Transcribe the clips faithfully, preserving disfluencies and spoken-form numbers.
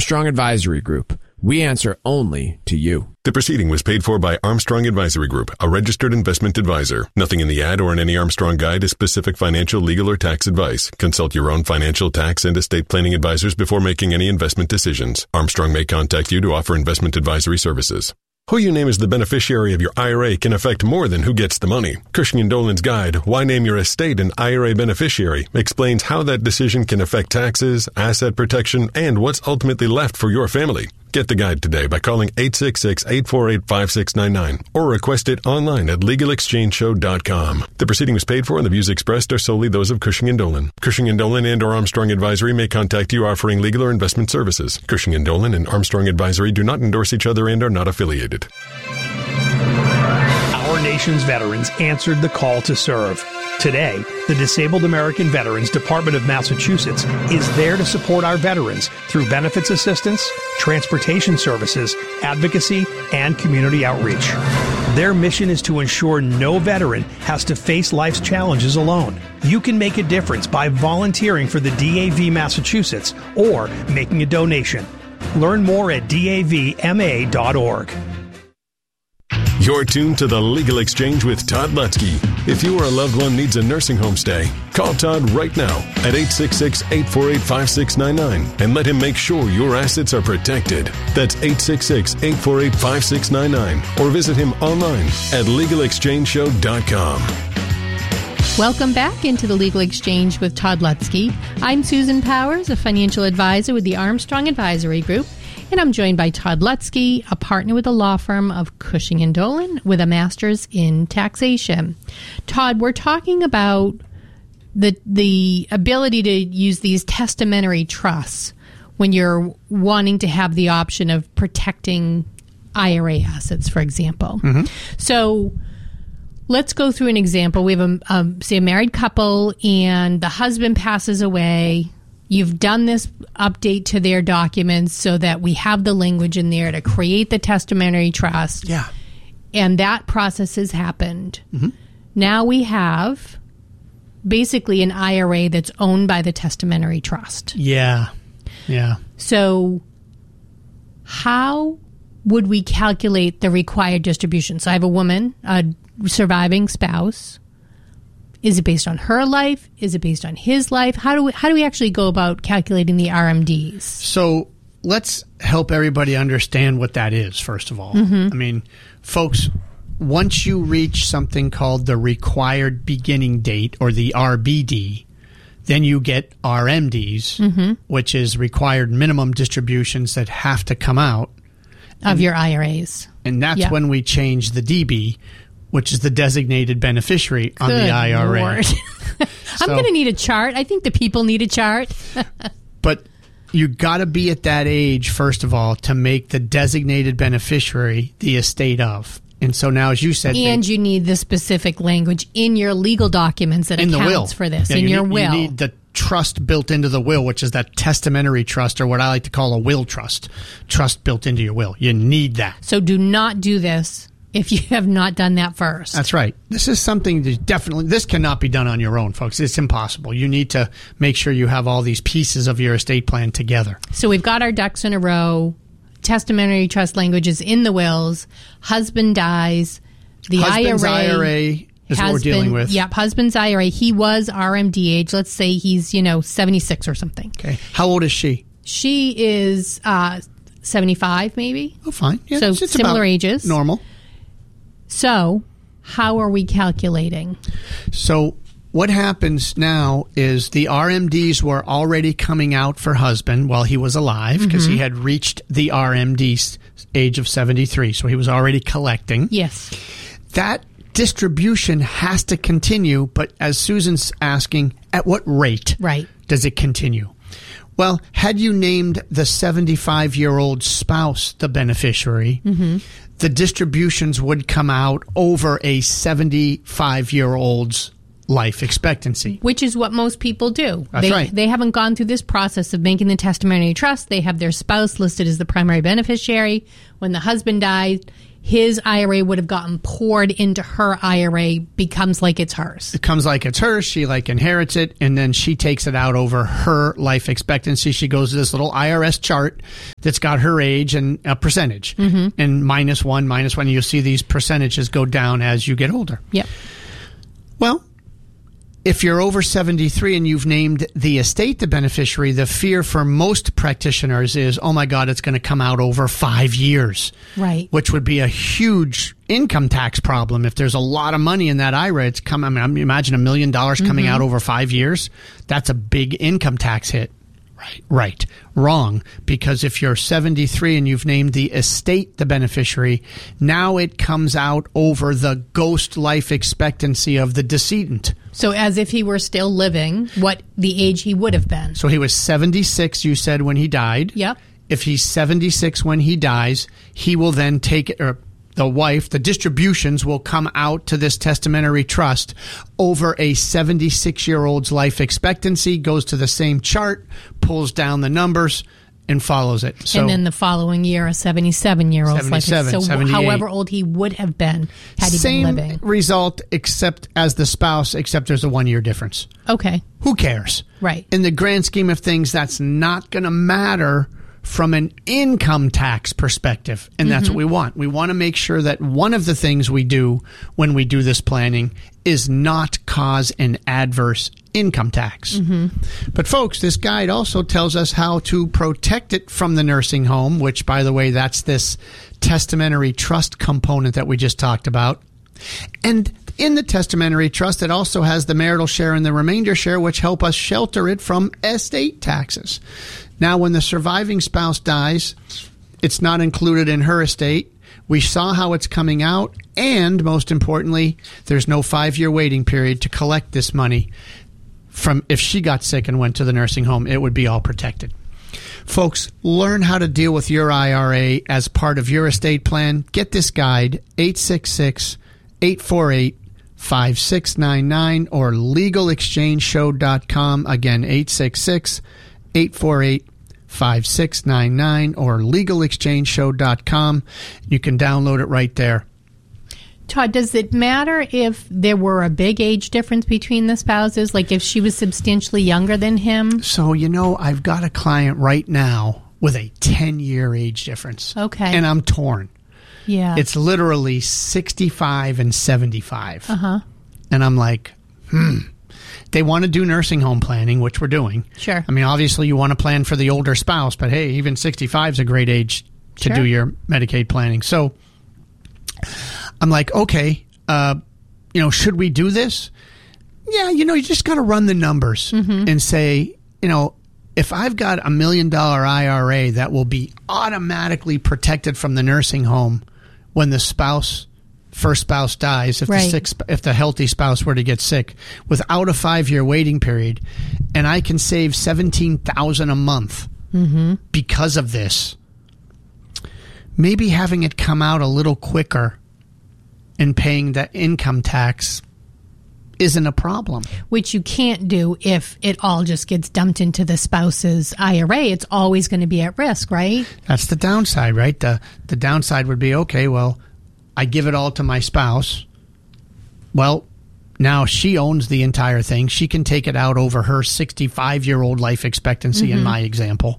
Armstrong Advisory Group. We answer only to you. The proceeding was paid for by Armstrong Advisory Group, a registered investment advisor. Nothing in the ad or in any Armstrong guide is specific financial, legal, or tax advice. Consult your own financial, tax, and estate planning advisors before making any investment decisions. Armstrong may contact you to offer investment advisory services. Who you name as the beneficiary of your I R A can affect more than who gets the money. Cushing and Dolan's guide, Why Name Your Estate an I R A Beneficiary, explains how that decision can affect taxes, asset protection, and what's ultimately left for your family. Get the guide today by calling eight six six, eight four eight, five six nine nine or request it online at legal exchange show dot com. The proceeding was paid for and the views expressed are solely those of Cushing and Dolan. Cushing and Dolan and or Armstrong Advisory may contact you offering legal or investment services. Cushing and Dolan and Armstrong Advisory do not endorse each other and are not affiliated. Our nation's veterans answered the call to serve. Today, the Disabled American Veterans Department of Massachusetts is there to support our veterans through benefits assistance, transportation services, advocacy, and community outreach. Their mission is to ensure no veteran has to face life's challenges alone. You can make a difference by volunteering for the D A V Massachusetts or making a donation. Learn more at D A V M A dot org. You're tuned to The Legal Exchange with Todd Lutzke. If you or a loved one needs a nursing home stay, call Todd right now at eight six six, eight four eight, five six nine nine and let him make sure your assets are protected. That's eight six six, eight four eight, five six nine nine or visit him online at legal exchange show dot com. Welcome back into the Legal Exchange with Todd Lutzke. I'm Susan Powers, a financial advisor with the Armstrong Advisory Group. And I'm joined by Todd Lutzke, a partner with the law firm of Cushing and Dolan with a master's in taxation. Todd, we're talking about the the ability to use these testamentary trusts when you're wanting to have the option of protecting I R A assets, for example. Mm-hmm. So let's go through an example. We have, a, a say, a married couple, and the husband passes away. You've done this update to their documents so that we have the language in there to create the testamentary trust. Yeah. And that process has happened. Mm-hmm. Now we have basically an I R A that's owned by the testamentary trust. Yeah. Yeah. So how would we calculate the required distribution? So I have a woman, a surviving spouse. Is it based on her life? Is it based on his life? How do we, how do we actually go about calculating the R M Ds? So let's help everybody understand what that is, first of all. Mm-hmm. I mean, folks, once you reach something called the required beginning date, or the R B D, then you get R M Ds, mm-hmm. which is required minimum distributions that have to come out. Of and, your I R As. And that's yeah. when we change the D B, which is the designated beneficiary on Good the I R A. Lord. So, I'm going to need a chart. I think the people need a chart. But you got to be at that age, first of all, to make the designated beneficiary the estate of. And so now, as you said... And they, you need the specific language in your legal documents that accounts for this, yeah, in you your need, will. You need the trust built into the will, which is that testamentary trust, or what I like to call a will trust. Trust built into your will. You need that. So do not do this if you have not done that first. That's right. This is something that definitely, this cannot be done on your own, folks. It's impossible. You need to make sure you have all these pieces of your estate plan together. So we've got our ducks in a row. Testamentary trust language is in the wills. Husband dies. The Husband's I R A, I R A is what we're dealing been, with. Yep, husband's I R A. He was R M D age. Let's say he's, you know, seventy-six or something. Okay. How old is she? She is uh, seventy-five, maybe. Oh, fine. Yeah, so it's similar about ages. Normal. So how are we calculating? So what happens now is the R M Ds were already coming out for husband while he was alive, because mm-hmm. he had reached the R M D age of seventy-three. So he was already collecting. Yes. That distribution has to continue, but as Susan's asking, at what rate right. does it continue? Well, had you named the seventy-five-year-old spouse the beneficiary, mm-hmm. the distributions would come out over a seventy-five-year-old's life expectancy. Which is what most people do. That's they, right. They haven't gone through this process of making the testamentary trust. They have their spouse listed as the primary beneficiary. When the husband died, his I R A would have gotten poured into her I R A, becomes like it's hers. It comes like it's hers. She like inherits it, and then she takes it out over her life expectancy. She goes to this little I R S chart that's got her age and a percentage, mm-hmm. and minus one, minus one. You'll see these percentages go down as you get older. Yep. Well, if you're over seventy-three and you've named the estate the beneficiary, the fear for most practitioners is, oh my God, it's going to come out over five years. Right. Which would be a huge income tax problem. If there's a lot of money in that I R A, it's come, I mean, imagine a million dollars coming mm-hmm. out over five years. That's a big income tax hit. Right. Right. Wrong. Because if you're seventy-three and you've named the estate the beneficiary, now it comes out over the ghost life expectancy of the decedent. So as if he were still living, what the age he would have been. So he was seventy-six, you said, when he died. Yep. If he's seventy-six when he dies, he will then take it, or the wife, the distributions will come out to this testamentary trust over a seventy-six-year-old's life expectancy, goes to the same chart, pulls down the numbers, and follows it. So, and then the following year, a seventy-seven-year-old's life expectancy. So however old he would have been had he same been living. Same result except as the spouse, except there's a one-year difference. Okay. Who cares? Right. In the grand scheme of things, that's not going to matter from an income tax perspective, and that's mm-hmm. what we want. We want to make sure that one of the things we do when we do this planning is not cause an adverse income tax. Mm-hmm. But folks, this guide also tells us how to protect it from the nursing home, which, by the way, that's this testamentary trust component that we just talked about. And in the testamentary trust, it also has the marital share and the remainder share, which help us shelter it from estate taxes. Now, when the surviving spouse dies, it's not included in her estate. We saw how it's coming out, and most importantly, there's no five-year waiting period to collect this money from if she got sick and went to the nursing home. It would be all protected. Folks, learn how to deal with your I R A as part of your estate plan. Get this guide, eight six six, eight four eight, five six nine nine or legal exchange show dot com. Again, eight six six, eight four eight, five six nine nine or legal exchange show dot com. You can download it right there. Todd, does it matter if there were a big age difference between the spouses? Like if she was substantially younger than him? So, you know, I've got a client right now with a ten-year age difference. Okay. And I'm torn. Yeah. It's literally sixty-five and seventy-five. Uh-huh. And I'm like, hmm. They want to do nursing home planning, which we're doing. Sure. I mean, obviously you want to plan for the older spouse, but hey, even sixty-five is a great age to sure. do your Medicaid planning. So I'm like, okay, uh, you know, should we do this? Yeah, you know, you just got to run the numbers mm-hmm. and say, you know, if I've got a million dollar I R A that will be automatically protected from the nursing home when the spouse, first spouse dies, if, right. the sick, if the healthy spouse were to get sick, without a five-year waiting period, and I can save seventeen thousand dollars a month mm-hmm. because of this, maybe having it come out a little quicker and paying the income tax isn't a problem. Which you can't do if it all just gets dumped into the spouse's I R A. It's always going to be at risk, right? That's the downside, right? The the downside would be, okay, well, I give it all to my spouse. Well, now she owns the entire thing. She can take it out over her sixty-five-year-old life expectancy mm-hmm. in my example.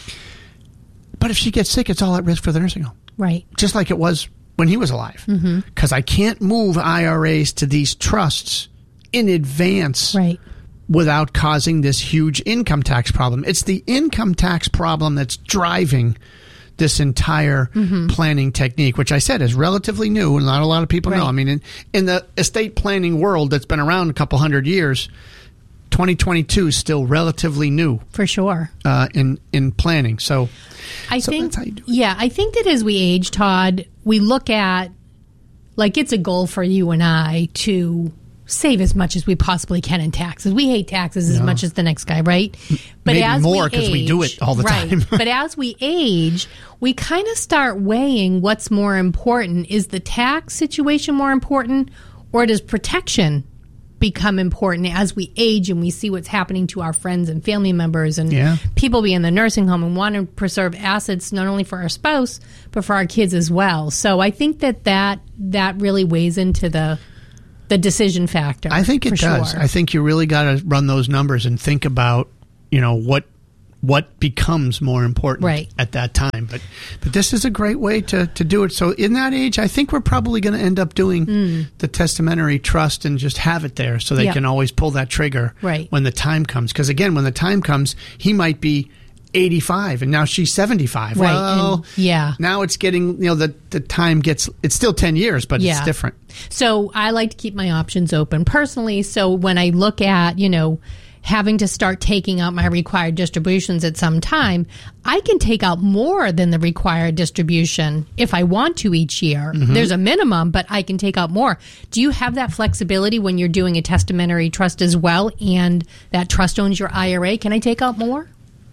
But if she gets sick, it's all at risk for the nursing home. Right. Just like it was when he was alive. Because mm-hmm. I can't move I R As to these trusts in advance right. without causing this huge income tax problem. It's the income tax problem that's driving this entire mm-hmm. planning technique, which I said is relatively new and not a lot of people right. know. I mean, in, in the estate planning world that's been around a couple hundred years, twenty twenty-two is still relatively new. For sure. Uh, in, in planning. So, I so think, that's how you do it. Yeah, I think that as we age, Todd, we look at, like, it's a goal for you and I to save as much as we possibly can in taxes. We hate taxes as no. much as the next guy, right? But maybe as more because we, we do it all the right, time. But as we age, we kind of start weighing what's more important. Is the tax situation more important, or does protection become important as we age and we see what's happening to our friends and family members and Yeah. people be in the nursing home and want to preserve assets not only for our spouse but for our kids as well. So I think that that, that really weighs into the the decision factor. I think it for does. Sure. I think you really got to run those numbers and think about, you know, what what becomes more important Right. at that time. But but this is a great way to, to do it. So in that age, I think we're probably going to end up doing Mm. the testamentary trust and just have it there so they Yeah. can always pull that trigger Right. when the time comes. Because again, when the time comes, he might be eighty-five and now she's seventy-five. Right, Well, and- yeah. now it's getting, you know, the, the time gets, it's still ten years, but Yeah. it's different. So I like to keep my options open personally. So when I look at, you know, having to start taking out my required distributions at some time, I can take out more than the required distribution if I want to each year. Mm-hmm. There's a minimum, but I can take out more. Do you have that flexibility when you're doing a testamentary trust as well and that trust owns your I R A? Can I take out more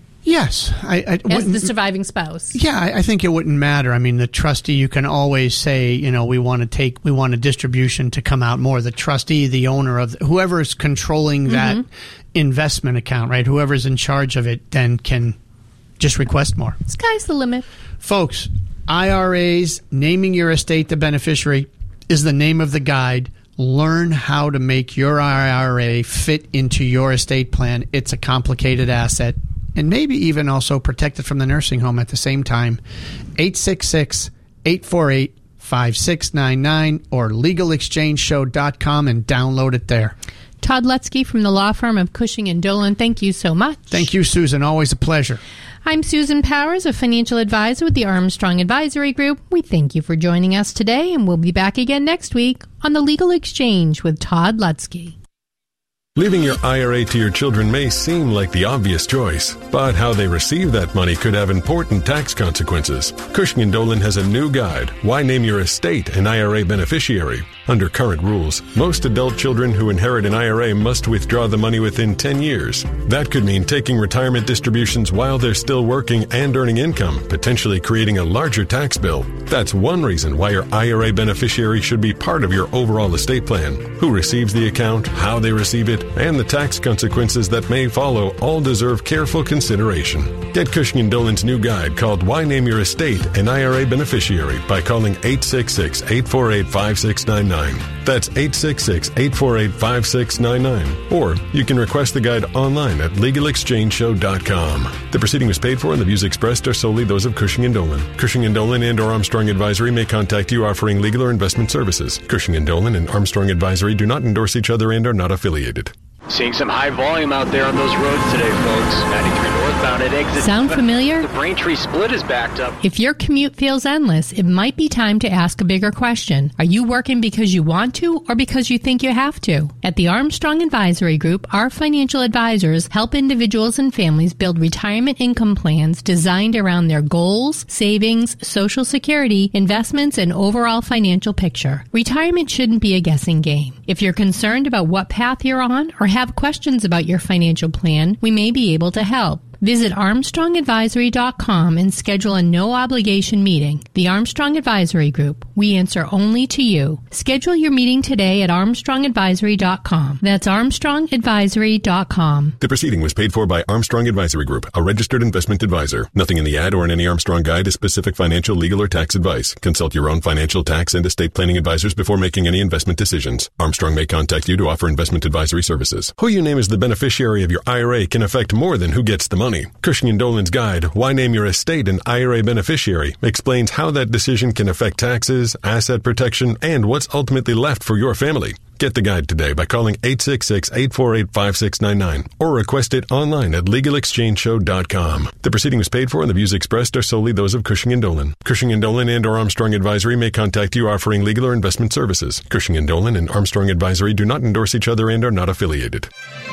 Yes. I, I as wouldn't- the surviving spouse? Yeah, I, I think it wouldn't matter. I mean, the trustee, you can always say, you know, we want to take, we want a distribution to come out more. The trustee, the owner of, whoever is controlling that investment account, right? Whoever's in charge of it then can just request more. Sky's the limit. Folks, I R As, naming your estate the beneficiary is the name of the guide. Learn how to make your I R A fit into your estate plan. It's a complicated asset. And maybe even also protect it from the nursing home at the same time. eight six six, eight four eight, five six nine nine or legal exchange show dot com and download it there. Todd Lutzke from the law firm of Cushing and Dolan, thank you so much. Thank you, Susan. Always a pleasure. I'm Susan Powers, a financial advisor with the Armstrong Advisory Group. We thank you for joining us today, and we'll be back again next week on the Legal Exchange with Todd Lutzke. Leaving your I R A to your children may seem like the obvious choice, but how they receive that money could have important tax consequences. Cushing and Dolan has a new guide, Why Name Your Estate an I R A Beneficiary. Under current rules, most adult children who inherit an I R A must withdraw the money within ten years. That could mean taking retirement distributions while they're still working and earning income, potentially creating a larger tax bill. That's one reason why your I R A beneficiary should be part of your overall estate plan. Who receives the account, how they receive it, and the tax consequences that may follow all deserve careful consideration. Get Cushing and Dolan's new guide called Why Name Your Estate an I R A Beneficiary by calling eight six six, eight four eight, five six nine nine. That's eight six six, eight four eight, five six nine nine. Or you can request the guide online at legal exchange show dot com. The proceeding was paid for and the views expressed are solely those of Cushing and Dolan. Cushing and Dolan and or Armstrong Advisory may contact you offering legal or investment services. Cushing and Dolan and Armstrong Advisory do not endorse each other and are not affiliated. Seeing some high volume out there on those roads today, folks. ninety-three northbound at exit. Sound familiar? The Braintree split is backed up. If your commute feels endless, it might be time to ask a bigger question. Are you working because you want to or because you think you have to? At the Armstrong Advisory Group, our financial advisors help individuals and families build retirement income plans designed around their goals, savings, Social Security, investments, and overall financial picture. Retirement shouldn't be a guessing game. If you're concerned about what path you're on or have questions about your financial plan, we may be able to help. Visit armstrong advisory dot com and schedule a no-obligation meeting. The Armstrong Advisory Group. We answer only to you. Schedule your meeting today at armstrong advisory dot com. That's armstrong advisory dot com. The proceeding was paid for by Armstrong Advisory Group, a registered investment advisor. Nothing in the ad or in any Armstrong guide is specific financial, legal, or tax advice. Consult your own financial, tax, and estate planning advisors before making any investment decisions. Armstrong may contact you to offer investment advisory services. Who you name as the beneficiary of your I R A can affect more than who gets the money. Cushing and Dolan's guide, Why Name Your Estate an I R A Beneficiary, explains how that decision can affect taxes, asset protection, and what's ultimately left for your family. Get the guide today by calling eight six six, eight four eight, five six nine nine or request it online at legal exchange show dot com. The proceeding was paid for and the views expressed are solely those of Cushing and Dolan. Cushing and Dolan and or Armstrong Advisory may contact you offering legal or investment services. Cushing and Dolan and Armstrong Advisory do not endorse each other and are not affiliated.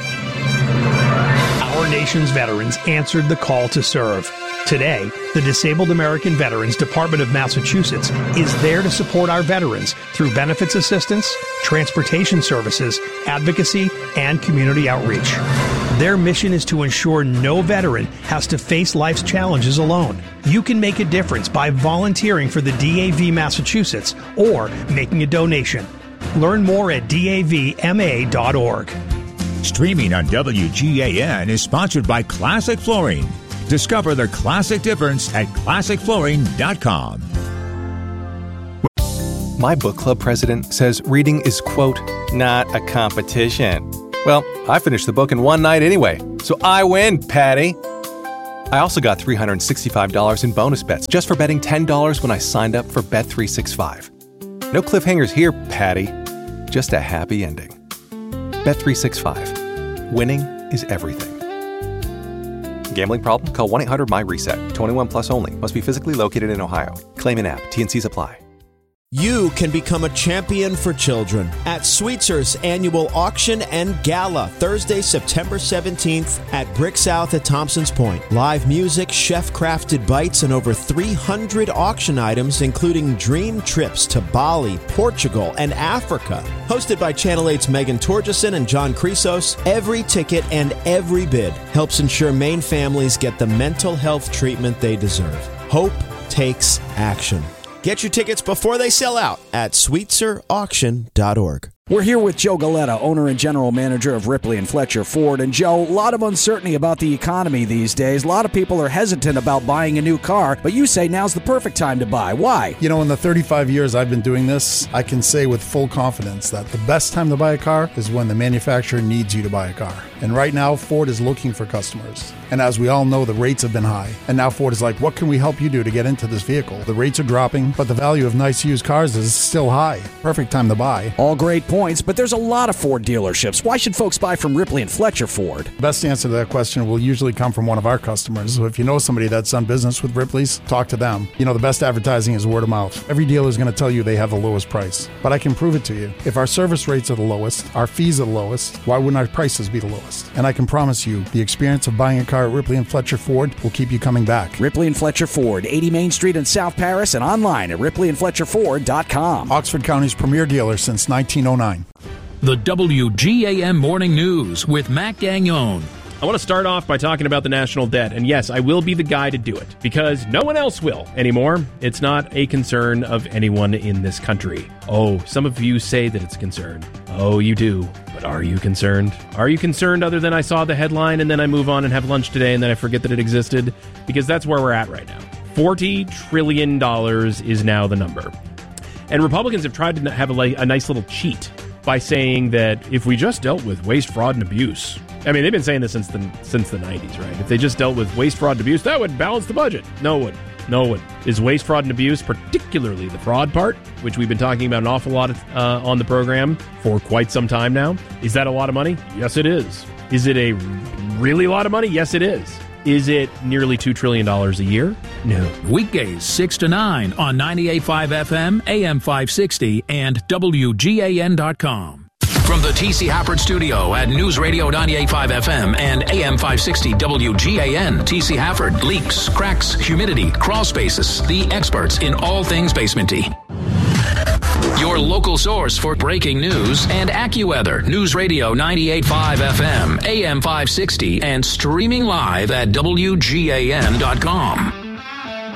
Our nation's veterans answered the call to serve. Today, the Disabled American Veterans Department of Massachusetts is there to support our veterans through benefits assistance, transportation services, advocacy, and community outreach. Their mission is to ensure no veteran has to face life's challenges alone. You can make a difference by volunteering for the D A V Massachusetts or making a donation. Learn more at D A V M A dot org. Streaming on W G A N is sponsored by Classic Flooring. Discover the classic difference at classic flooring dot com. My book club president says reading is, quote, not a competition. Well, I finished the book in one night anyway, so I win, Patty. I also got three hundred sixty-five dollars in bonus bets just for betting ten dollars when I signed up for Bet three sixty-five. No cliffhangers here, Patty. Just a happy ending. Bet three sixty-five. Winning is everything. Gambling problem? Call one eight hundred M Y reset. twenty-one plus only. Must be physically located in Ohio. Claim in app. T N Cs apply. You can become a champion for children at Sweetzer's annual auction and gala, Thursday, September seventeenth at Brick South at Thompson's Point. Live music, chef-crafted bites, and over three hundred auction items, including dream trips to Bali, Portugal, and Africa. Hosted by Channel eight's Megan Torgeson and John Chrysos, every ticket and every bid helps ensure Maine families get the mental health treatment they deserve. Hope takes action. Get your tickets before they sell out at sweetser auction dot org. We're here with Joe Galetta, owner and general manager of Ripley and Fletcher Ford. And Joe, a lot of uncertainty about the economy these days. A lot of people are hesitant about buying a new car, but you say now's the perfect time to buy. Why? You know, in the thirty-five years I've been doing this, I can say with full confidence that the best time to buy a car is when the manufacturer needs you to buy a car. And right now, Ford is looking for customers. And as we all know, the rates have been high. And now Ford is like, what can we help you do to get into this vehicle? The rates are dropping, but the value of nice used cars is still high. Perfect time to buy. All great points, but there's a lot of Ford dealerships. Why should folks buy from Ripley and Fletcher Ford? The best answer to that question will usually come from one of our customers. So if you know somebody that's done business with Ripley's, talk to them. You know, the best advertising is word of mouth. Every dealer is going to tell you they have the lowest price. But I can prove it to you. If our service rates are the lowest, our fees are the lowest, why wouldn't our prices be the lowest? And I can promise you, the experience of buying a car at Ripley and Fletcher Ford will keep you coming back. Ripley and Fletcher Ford, eighty Main Street in South Paris, and online at ripley and fletcher ford dot com. Oxford County's premier dealer since nineteen oh nine. The W G A M Morning News with Mac Gagnon. I want to start off by talking about the national debt. And yes, I will be the guy to do it because no one else will anymore. It's not a concern of anyone in this country. Oh, some of you say that it's a concern. Oh, you do. But are you concerned? Are you concerned other than I saw the headline and then I move on and have lunch today and then I forget that it existed? Because that's where we're at right now. forty trillion dollars is now the number. And Republicans have tried to have a, a nice little cheat by saying that if we just dealt with waste, fraud, and abuse. I mean, they've been saying this since the since the nineties, right? If they just dealt with waste, fraud, and abuse, that would balance the budget. No, it wouldn't. No, it wouldn't. Is waste, fraud, and abuse, particularly the fraud part, which we've been talking about an awful lot uh, on the program for quite some time now, is that a lot of money? Yes, it is. Is it a really lot of money? Yes, it is. Is it nearly two trillion dollars a year? No. Weekdays six to nine on ninety-eight point five F M, A M five sixty, and W G A N dot com. From the T C Hafford Studio at News Radio ninety-eight point five F M and A M five sixty W G A N, T C Hafford, leaks, cracks, humidity, crawl spaces, the experts in all things basementy. Your local source for breaking news and AccuWeather. News Radio ninety-eight point five F M, A M five sixty, and streaming live at W G A N dot com.